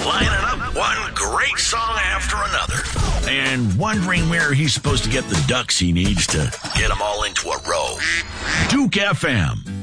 lining up one great song after another, and wondering where he's supposed to get the ducks he needs to get them all into a row. Duke FM.